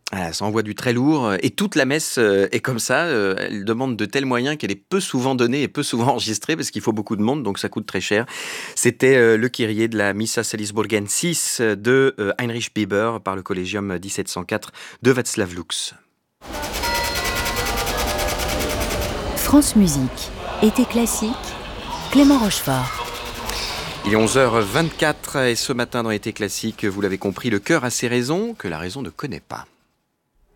Ah, ça envoie du très lourd et toute la messe, est comme ça, elle demande de tels moyens qu'elle est peu souvent donnée et peu souvent enregistrée parce qu'il faut beaucoup de monde, donc ça coûte très cher. C'était, le Kyrie de la Missa Salisburgensis de, Heinrich Bieber par le Collegium 1704 de Václav Lux. France Musique, été classique, Clément Rochefort. Il est 11h24 et ce matin dans Été classique, vous l'avez compris, le cœur a ses raisons que la raison ne connaît pas.